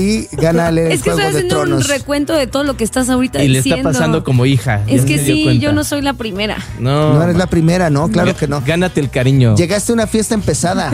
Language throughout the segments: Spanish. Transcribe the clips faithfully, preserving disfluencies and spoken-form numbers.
y gánale el Es que Juego estoy de haciendo Tronos. un recuento de todo lo que estás ahorita Y le diciendo. está pasando como hija. Es ya que se dio sí, cuenta. yo no soy la primera. No, No eres la primera, ¿no? Claro que no. Gánate el cariño. Llegaste a una fiesta empezada.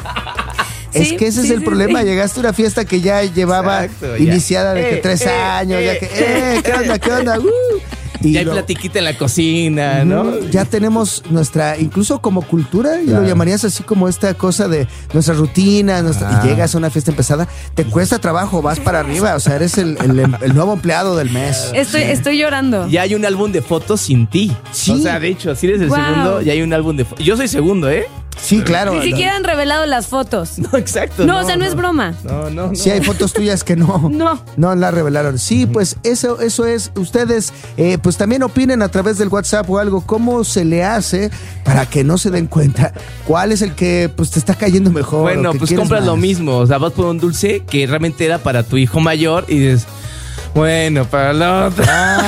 Es Sí, que ese sí, es el sí, problema. sí. Llegaste a una fiesta que ya llevaba Exacto, ya. iniciada de que Eh, tres eh, años. eh, ya que, eh, ¿qué onda? ¿Qué onda? Uh. Y Ya hay lo- platiquita en la cocina, ¿no? Ujú, ya tenemos nuestra, incluso como cultura, y Claro. lo llamarías así como esta cosa de nuestra rutina, nuestra- Ah. y llegas a una fiesta empezada, te cuesta trabajo, vas para arriba, o sea, eres el, el- el nuevo empleado del mes. Estoy, estoy llorando. Ya hay un álbum de fotos sin ti. Sí. O sea, de hecho, si eres el Wow. segundo, ya hay un álbum de fotos. Yo soy segundo, ¿eh? Sí, claro. Ni no. siquiera han revelado las fotos. No, exacto. No, o sea, no es broma. No, no, no. Sí hay fotos tuyas que no. No. No la revelaron. Sí, pues eso, eso es. Ustedes, eh, pues también opinen a través del WhatsApp o algo, cómo se le hace para que no se den cuenta cuál es el que pues te está cayendo mejor. Bueno, o que pues quieres compras más. lo mismo. O sea, vas por un dulce que realmente era para tu hijo mayor y dices, bueno, para el otro.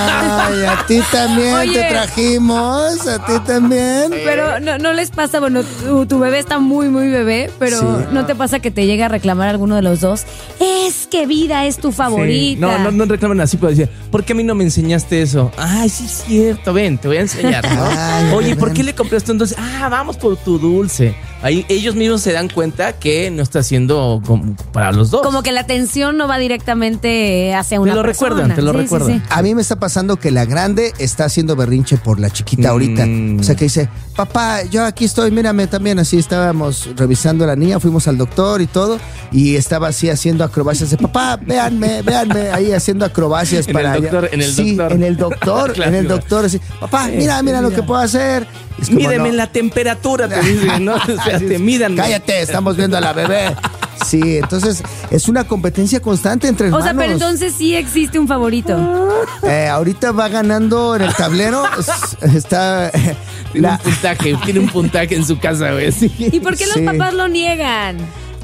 Ay, a ti también Oye. te trajimos, a ti también. Pero no, no les pasa, bueno, tu, tu bebé está muy, muy bebé, pero Sí. ¿no te pasa que te llega a reclamar alguno de los dos? Es que Vida es tu favorita. Sí. No, no, no reclaman así, pero decir, ¿por qué a mí no me enseñaste eso? Ay, sí es cierto, ven, te voy a enseñar, ¿no? Ay, Oye, ¿por ven. qué le compraste un dulce? Ah, vamos por tu dulce. Ahí ellos mismos se dan cuenta que no está haciendo como para los dos. Como que la atención no va directamente hacia una lo persona. recuerdan, te lo Sí, sí, recuerdan. sí. A mí me está pasando que la grande está haciendo berrinche por la chiquita ahorita. Mm. O sea, que dice, papá, yo aquí estoy, mírame también. Así estábamos revisando a la niña, fuimos al doctor y todo. Y estaba así haciendo acrobacias de, papá, véanme, véanme, ahí haciendo acrobacias En para el allá. doctor, en el Sí, doctor. en el doctor, Claro. en el doctor. Así, papá, mira, mira lo que puedo hacer. Es como, Mídeme no. la temperatura, te dicen, ¿no? O sea, te midan. Cállate, estamos viendo a la bebé. Sí, entonces es una competencia constante entre O hermanos. sea, pero entonces sí existe un favorito. Eh, ahorita va ganando en el tablero. es- está. eh, Tiene la- un puntaje, tiene un puntaje en su casa, güey. Sí. ¿Y por qué Sí. los papás lo niegan?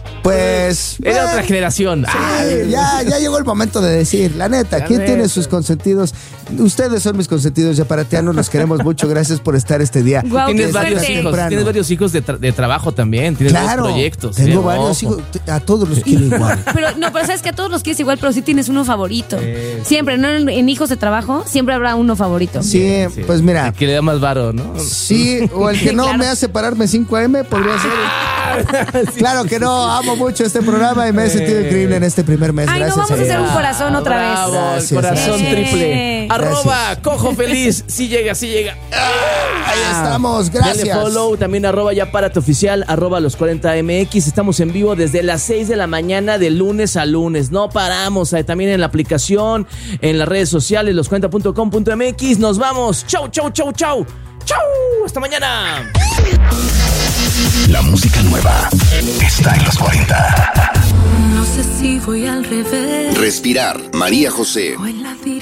pues. Era eh, otra generación. sí, ya, ya llegó el momento de decir, la neta, La ¿quién neta. tiene sus consentidos? Ustedes son mis consentidos, yaparatianos, los queremos mucho. Gracias por estar este día. Guau, Tienes qué varios suerte. hijos, Temprano. tienes varios hijos de, tra- de trabajo también, tienes Claro, dos proyectos. tengo ¿eh? varios Ojo. hijos, a todos los quiero igual. Pero no, pero sabes que a todos los quieres igual, pero sí tienes uno favorito. Siempre, ¿no? En, en hijos de trabajo, siempre habrá uno favorito. Sí, Sí. pues mira. El que le da más varo, ¿no? Sí, o el que no Claro. me hace pararme cinco a eme podría ser. Claro que no, amo mucho este programa y me he sentido increíble en este primer mes. Ay, no, Gracias vamos a hacer Dios. un corazón otra vez. Bravo, Gracias, el corazón gracias. triple. Eh. Arroba, cojo feliz. Sí llega, sí llega. Ahí estamos, Dale gracias. follow, también arroba ya párate oficial, arroba los cuarenta M X. Estamos en vivo desde las seis de la mañana de lunes a lunes. No paramos, eh, también en la aplicación, en las redes sociales, los cuarenta punto com punto M X. Nos vamos. Chau, chau, chau, chau. Chau, hasta mañana. La música nueva está en los cuarenta. No sé si voy al revés Respirar, María José. o en